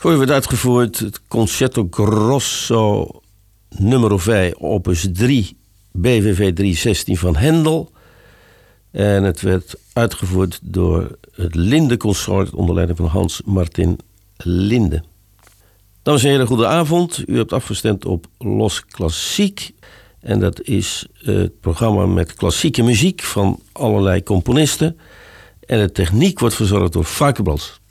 Voor u werd uitgevoerd het Concerto Grosso nummer 5, opus 3, BWV 316 van Händel. En het werd uitgevoerd door het Linde Consort onder leiding van Hans Martin Linde. Dames en heren, goedenavond. U hebt afgestemd op Los Klassiek. En dat is het programma met klassieke muziek van allerlei componisten. En de techniek wordt verzorgd door Varkenblas.